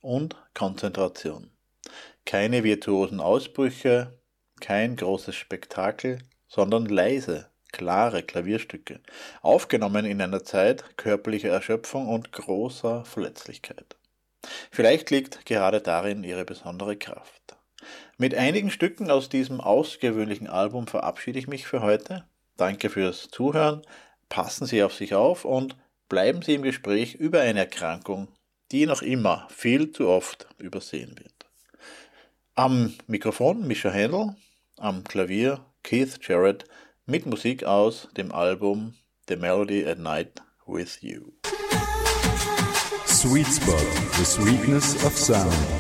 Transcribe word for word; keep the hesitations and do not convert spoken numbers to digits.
und Konzentration. Keine virtuosen Ausbrüche, kein großes Spektakel, sondern leise, klare Klavierstücke, aufgenommen in einer Zeit körperlicher Erschöpfung und großer Verletzlichkeit. Vielleicht liegt gerade darin ihre besondere Kraft. Mit einigen Stücken aus diesem außergewöhnlichen Album verabschiede ich mich für heute. Danke fürs Zuhören, passen Sie auf sich auf und bleiben Sie im Gespräch über eine Erkrankung, die noch immer viel zu oft übersehen wird. Am Mikrofon Mischa Händel, am Klavier Keith Jarrett mit Musik aus dem Album The Melody at Night with You. Sweet Spot, the sweetness of sound.